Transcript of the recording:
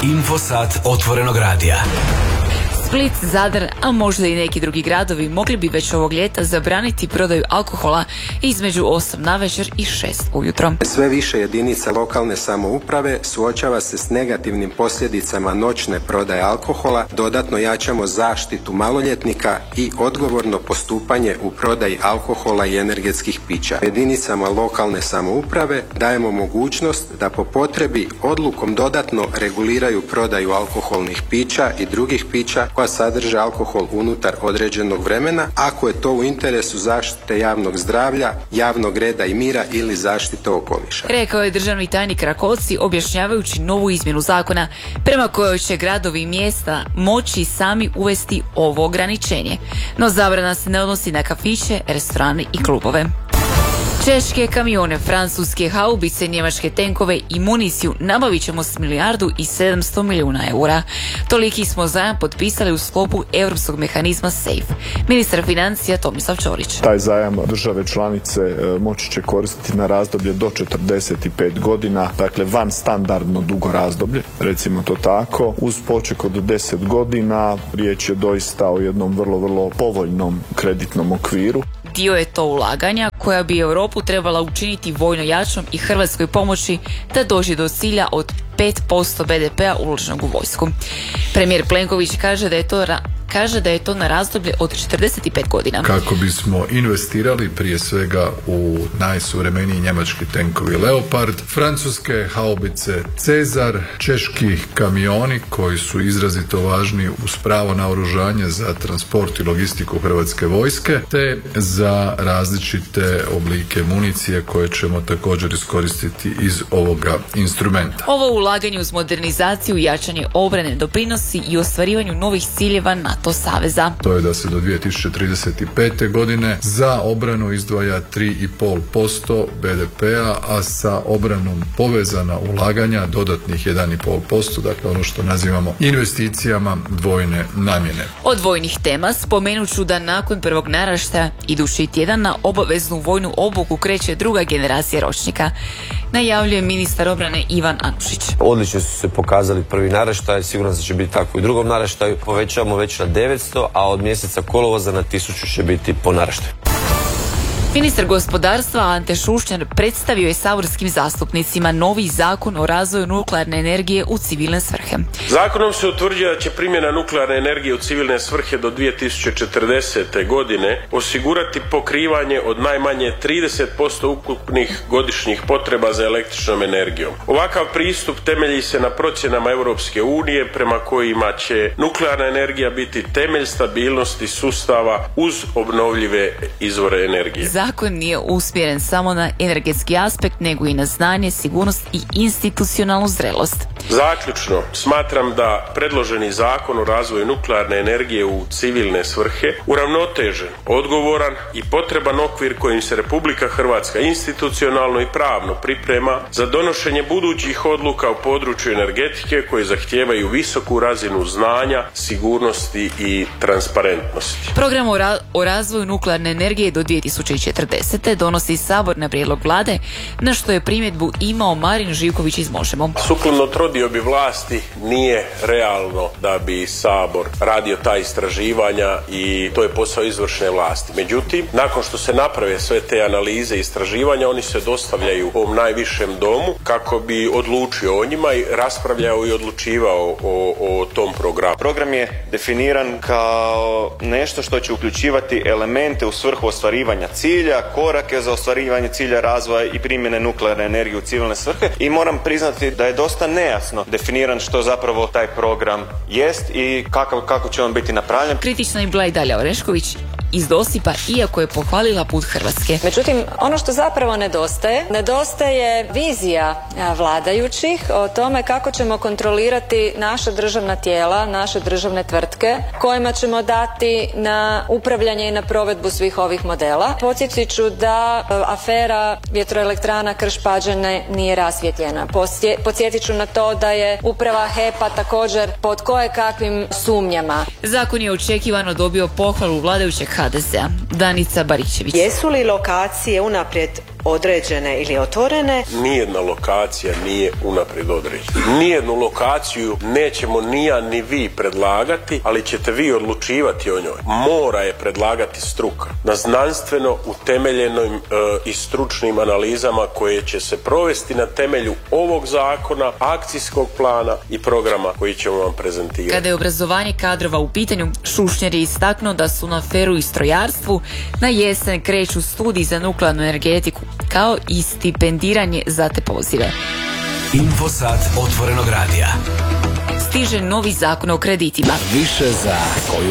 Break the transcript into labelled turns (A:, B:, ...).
A: Infosat otvorenog radija.
B: Split, Zadar, a možda i neki drugi gradovi mogli bi već ovog ljeta zabraniti prodaju alkohola između 8 navečer i 6 ujutro.
C: Sve više jedinica lokalne samouprave suočava se s negativnim posljedicama noćne prodaje alkohola, dodatno jačamo zaštitu maloljetnika i odgovorno postupanje u prodaji alkohola i energetskih pića. Jedinicama lokalne samouprave dajemo mogućnost da po potrebi odlukom dodatno reguliraju prodaju alkoholnih pića i drugih pića koja sadrže alkohol unutar određenog vremena, ako je to u interesu zaštite javnog zdravlja, javnog reda i mira ili zaštite okoliša.
B: Rekao je državni tajnik Rakoci objašnjavajući novu izmjenu zakona prema kojoj će gradovi i mjesta moći sami uvesti ovo ograničenje. No zabrana se ne odnosi na kafiće, restorane i klubove. Češke kamione, francuske haubice, njemačke tenkove i municiju nabavit ćemo s 1,7 milijuna eura. Toliki smo zajam potpisali u sklopu europskog mehanizma SAFE. Ministar financija Tomislav Ćorić.
D: Taj zajam države članice moći će koristiti na razdoblje do 45 godina, dakle van standardno dugo razdoblje, recimo to tako. Uz poček od 10 godina riječ je doista o jednom vrlo povoljnom kreditnom okviru.
B: Dio je to ulaganja koja bi Europu trebala učiniti vojno jačom i Hrvatskoj pomoći da dođe do cilja od 5% BDP-a uloženog u vojsku. Premijer Plenković kaže da je to na razdoblje od 45 godina.
E: Kako bismo investirali prije svega u najsuvremeniji njemački tenkovi Leopard, francuske haubice Cezar, češki kamioni koji su izrazito važni uz pravo naoružanje za transport i logistiku Hrvatske vojske, te za različite oblike municije koje ćemo također iskoristiti iz ovoga instrumenta.
B: Ovo ulaganje uz modernizaciju i jačanje obrane doprinosi i ostvarivanju novih ciljeva NATO saveza.
E: To je da se do 2035. godine za obranu izdvaja 3,5% BDP-a, a sa obranom povezana ulaganja dodatnih 1,5%, dakle ono što nazivamo investicijama dvojne namjene.
B: Od vojnih tema spomenut ću da nakon prvog naraštaja idući tjedan na obaveznu vojnu obuku kreće druga generacija ročnika. Najavljuje ministar obrane Ivan Anušić.
F: Odlično su se pokazali prvi naraštaj, sigurno da će biti tako i u drugom naraštaju. Povećavamo već na 900, a od mjeseca kolovoza na 1000 će biti po naraštaju.
B: Ministar gospodarstva Ante Šušnjar predstavio je saborskim zastupnicima novi zakon o razvoju nuklearne energije u civilne svrhe.
G: Zakonom se utvrđuje da će primjena nuklearne energije u civilne svrhe do 2040. godine osigurati pokrivanje od najmanje 30% ukupnih godišnjih potreba za električnom energijom. Ovakav pristup temelji se na procjenama Europske unije prema kojima će nuklearna energija biti temelj stabilnosti sustava uz obnovljive izvore energije.
B: Zakon nije usmjeren samo na energetski aspekt, nego i na znanje, sigurnost i institucionalnu zrelost.
G: Zaključno, smatram da predloženi zakon o razvoju nuklearne energije u civilne svrhe uravnotežen, odgovoran i potreban okvir kojim se Republika Hrvatska institucionalno i pravno priprema za donošenje budućih odluka u području energetike koje zahtijevaju visoku razinu znanja, sigurnosti i transparentnosti.
B: Program o razvoju nuklearne energije do 2040. donosi Sabor na prijedlog vlade, na što je primjedbu imao Marin Živković iz Možemo.
G: Sukladno trodiobi vlasti nije realno da bi Sabor radio ta istraživanja i to je posao izvršne vlasti. Međutim, nakon što se naprave sve te analize i istraživanja, oni se dostavljaju ovom najvišem domu kako bi odlučio o njima i raspravljao i odlučivao o tom programu.
H: Program je definiran kao nešto što će uključivati elemente u svrhu ostvarivanja cilja, korake za ostvarivanje cilja razvoja i primjene nuklearne energije u civilne svrhe i moram priznati da je dosta nejasno definiran što zapravo taj program jest i kako će on biti napravljen.
B: Kritična je bila i Dalja Orešković iz Dosipa, iako je pohvalila put Hrvatske.
I: Međutim, ono što zapravo nedostaje vizija vladajućih o tome kako ćemo kontrolirati naša državna tijela, naše državne tvrtke, kojima ćemo dati na upravljanje i na provedbu svih ovih modela. Podsjetit ću da afera vjetroelektrana Krš-Pađene nije rasvjetljena. Podsjetit ću na to da je uprava HEP-a također pod kojekakvim sumnjama.
B: Zakon je očekivano dobio pohvalu vladajućeg HDZ-a. Danica Baričević.
J: Jesu li lokacije unaprijed određene ili otvorene.
G: Nijedna lokacija nije unaprijed određena. Nijednu lokaciju nećemo ni ja ni vi predlagati, ali ćete vi odlučivati o njoj. Mora je predlagati struka na znanstveno utemeljenim i stručnim analizama koje će se provesti na temelju ovog zakona, akcijskog plana i programa koji ćemo vam prezentirati.
B: Kada je obrazovanje kadrova u pitanju, Šušnjar je istaknuo da su na FER-u i strojarstvu na jesen kreću studiji za nuklearnu energetiku, kao i stipendiranje za te pozive.
A: Infosat otvorenog radija.
B: Stiže novi zakon o kreditima.
A: Više za koju